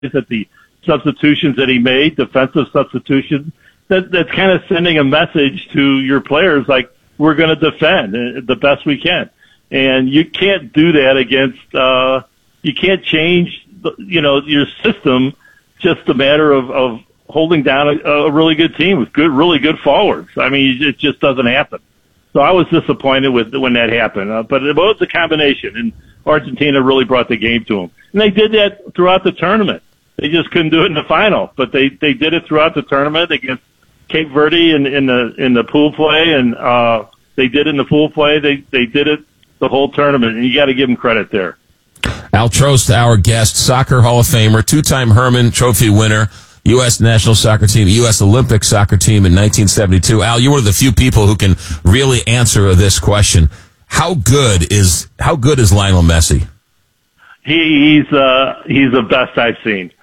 at the substitutions that he made, defensive substitutions. That's kind of sending a message to your players like, we're going to defend the best we can. And you can't do that against, you can't change, your system just a matter of holding down a really good team with really good forwards. I mean, it just doesn't happen. So I was disappointed when that happened. But it was a combination, and Argentina really brought the game to them. And they did that throughout the tournament. They just couldn't do it in the final, but they did it throughout the tournament against Cape Verde in the pool play, and they did it in the pool play. They did it the whole tournament, and you got to give them credit there. Al Trost, our guest, soccer Hall of Famer, two-time Hermann Trophy winner, U.S. national soccer team, U.S. Olympic soccer team in 1972. Al, you're one of the few people who can really answer this question. How good is Lionel Messi? He's the best I've seen.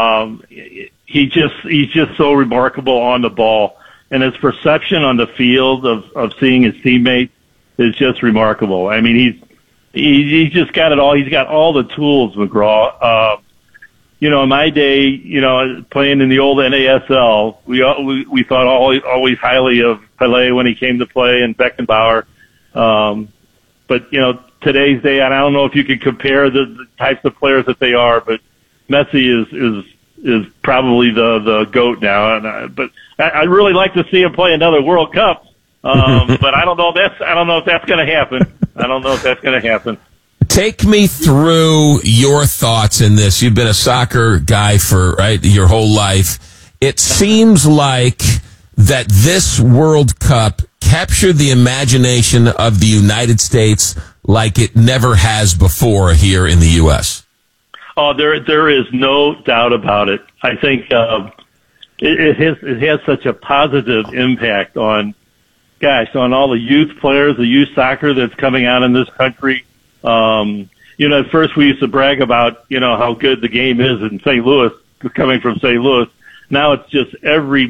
He's just so remarkable on the ball, and his perception on the field of seeing his teammates is just remarkable. I mean, he's just got it all. He's got all the tools, McGraw. In my day, playing in the old NASL, we thought always highly of Pelé when he came to play, and Beckenbauer. But today's day, I don't know if you could compare the types of players that they are, but Messi is probably the GOAT now. But I'd really like to see him play another World Cup. But I don't know if that's going to happen. Take me through your thoughts in this. You've been a soccer guy for your whole life. It seems like that this World Cup captured the imagination of the United States like it never has before here in the U.S. Oh, there is no doubt about it. I think it has such a positive impact on all the youth players, the youth soccer that's coming out in this country. At first we used to brag about, how good the game is in St. Louis, coming from St. Louis. Now it's just every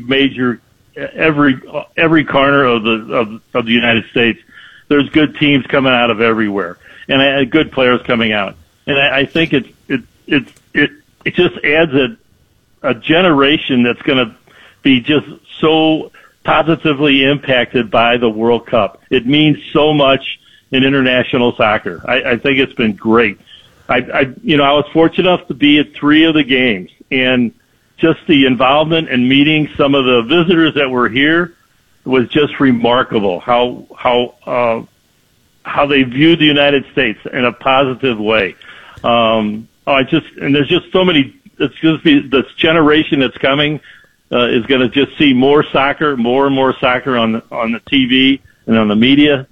corner of the United States. There's good teams coming out of everywhere, and good players coming out. And I think it just adds a generation that's going to be just so positively impacted by the World Cup. It means so much in international soccer. I think it's been great. I was fortunate enough to be at 3 of the games, and just the involvement and meeting some of the visitors that were here was just remarkable. How they viewed the United States in a positive way. And there's just so many. It's just this generation that's coming is going to just see more and more soccer on the TV and on the media.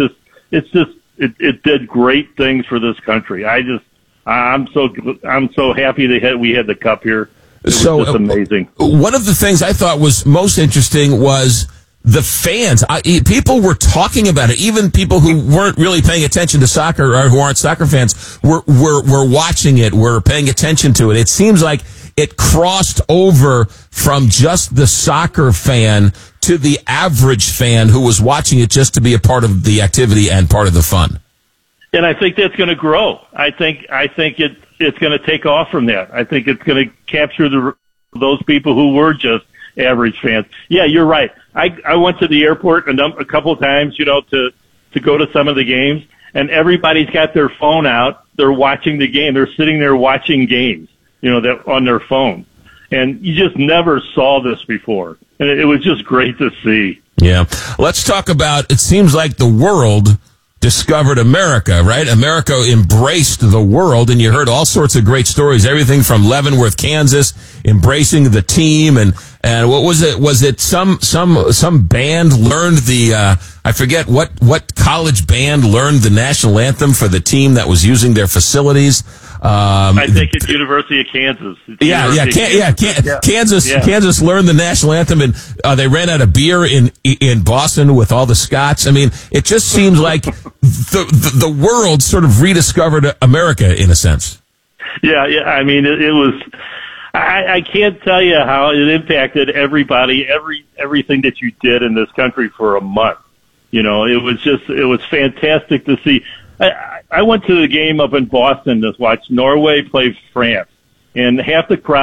It did great things for this country. I'm so happy we had the cup here. It was just amazing. One of the things I thought was most interesting was the fans. People were talking about it. Even people who weren't really paying attention to soccer or who aren't soccer fans were watching it, were paying attention to it. It seems like it crossed over from just the soccer fan to the average fan who was watching it just to be a part of the activity and part of the fun. And I think that's going to grow. I think it's going to take off from that. I think it's going to capture those people who were just average fans. Yeah, you're right. I went to the airport a couple of times, to go to some of the games, and everybody's got their phone out. They're watching the game. They're sitting there watching games, that on their phone. And you just never saw this before. And it was just great to see. Yeah. Let's talk about, it seems like the world discovered America, right? America embraced the world, and you heard all sorts of great stories, everything from Leavenworth, Kansas, embracing the team, and what was it? Was it some band learned I forget what college band learned the national anthem for the team that was using their facilities? I think at University of Kansas. Kansas learned the national anthem, and they ran out of beer in Boston with all the Scots. I mean, it just seems like the world sort of rediscovered America in a sense. Yeah. I mean, it was. I can't tell you how it impacted everybody, everything that you did in this country for a month. It was fantastic to see. I went to the game up in Boston to watch Norway play France, and half the crowd